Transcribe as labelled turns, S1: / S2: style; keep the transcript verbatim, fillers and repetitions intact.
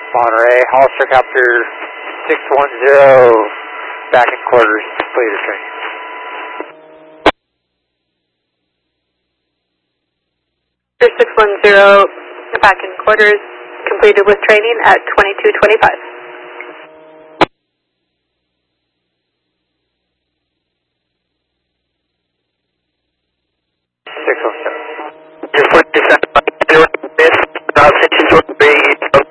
S1: Monterey, Hollister Copter six one zero, back in quarters, completed training.
S2: six one zero, back in quarters, completed with training at twenty-two twenty-five.
S1: six one seven.
S3: Your forty-seven.